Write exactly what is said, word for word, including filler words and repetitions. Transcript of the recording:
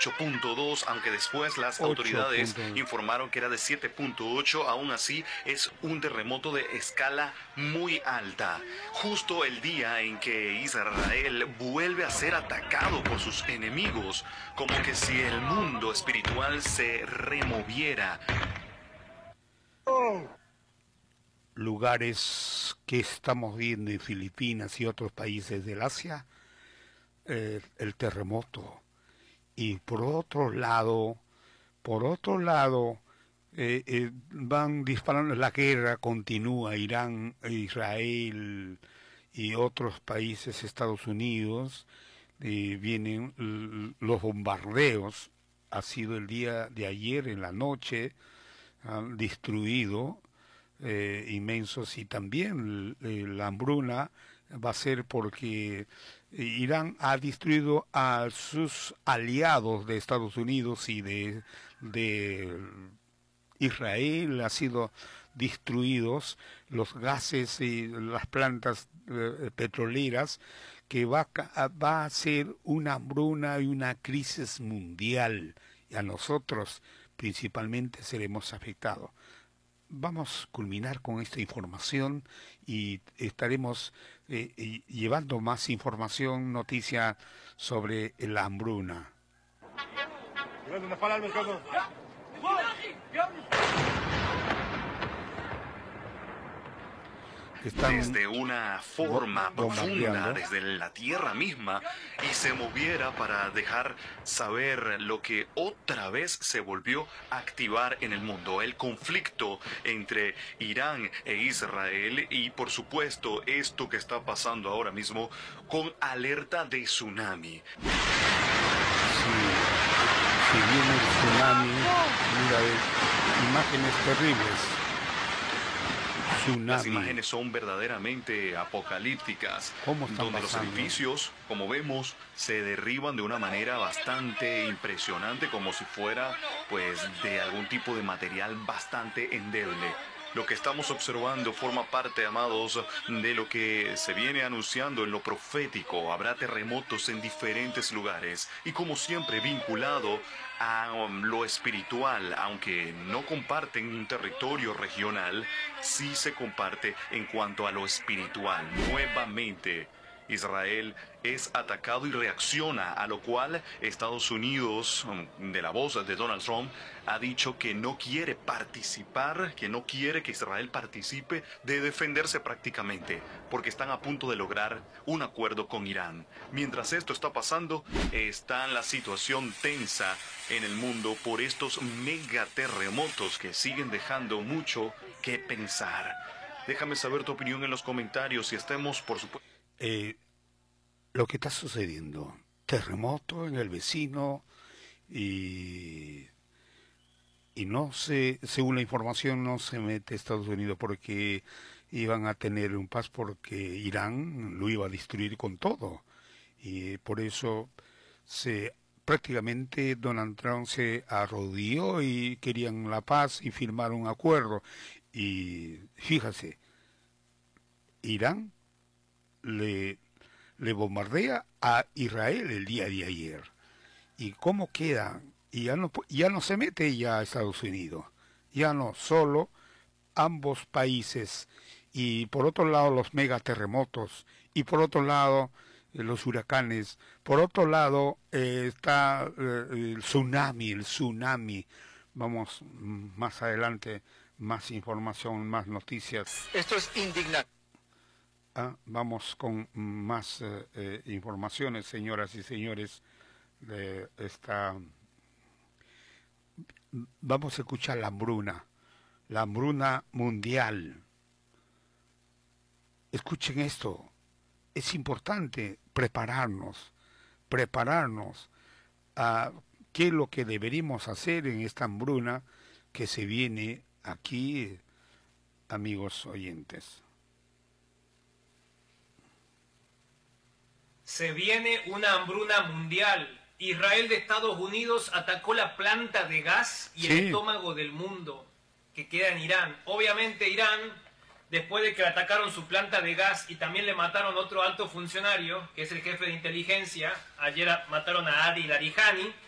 ocho punto dos, aunque después las autoridades informaron que era de siete punto ocho. Aún así es un terremoto de escala muy alta, justo el día en que Israel vuelve a ser atacado por sus enemigos, como que si el mundo espiritual se removiera. Lugares que estamos viendo en Filipinas y otros países del Asia, eh, el terremoto. Y por otro lado, por otro lado, eh, eh, van disparando, la guerra continúa, Irán, Israel y otros países, Estados Unidos, eh, vienen los bombardeos. Ha sido el día de ayer en la noche, han destruido eh, inmensos, y también eh, la hambruna va a ser porque Irán ha destruido a sus aliados de Estados Unidos y de, de Israel, ha sido destruidos los gases y las plantas eh, petroleras, que va a, va a ser una hambruna y una crisis mundial, y a nosotros principalmente seremos afectados. Vamos a culminar con esta información y estaremos eh, llevando más información, noticia sobre la hambruna. Están desde una forma profunda, desde la tierra misma, y se moviera para dejar saber lo que otra vez se volvió a activar en el mundo, el conflicto entre Irán e Israel, y por supuesto esto que está pasando ahora mismo con alerta de tsunami. Sí, si viene el tsunami, mira, imágenes terribles. Tsunami. Las imágenes son verdaderamente apocalípticas, donde los edificios, como vemos, se derriban de una manera bastante impresionante, como si fuera pues de algún tipo de material bastante endeble. Lo que estamos observando forma parte, amados, de lo que se viene anunciando en lo profético. Habrá terremotos en diferentes lugares y, como siempre, vinculado a um, lo espiritual, aunque no comparten un territorio regional, sí se comparte en cuanto a lo espiritual. Nuevamente, Israel es atacado y reacciona, a lo cual Estados Unidos, de la voz de Donald Trump, ha dicho que no quiere participar, que no quiere que Israel participe de defenderse prácticamente, porque están a punto de lograr un acuerdo con Irán. Mientras esto está pasando, está la situación tensa en el mundo por estos megaterremotos que siguen dejando mucho que pensar. Déjame saber tu opinión en los comentarios y estemos, por supuesto... Eh, lo que está sucediendo, terremoto en el vecino, y, y no se, según la información, no se mete a Estados Unidos porque iban a tener un paz, porque Irán lo iba a destruir con todo, y por eso se prácticamente Donald Trump se arrodilló y querían la paz y firmar un acuerdo. Y fíjase, Irán le, le bombardea a Israel el día de ayer. ¿Y cómo queda? Y ya no, ya no se mete ya a Estados Unidos. Ya no, solo ambos países. Y por otro lado los megaterremotos. Y por otro lado eh, los huracanes. Por otro lado eh, está eh, el tsunami, el tsunami. Vamos más adelante, más información, más noticias. Esto es indignante. Ah, vamos con más eh, eh, informaciones, señoras y señores, de esta... Vamos a escuchar la hambruna, la hambruna mundial. Escuchen esto, es importante prepararnos, prepararnos a qué es lo que deberíamos hacer en esta hambruna que se viene aquí, amigos oyentes. Se viene una hambruna mundial. Israel de Estados Unidos atacó la planta de gas y sí. el estómago del mundo, que queda en Irán. Obviamente Irán, después de que atacaron su planta de gas y también le mataron otro alto funcionario, que es el jefe de inteligencia, ayer mataron a Adil Arihani,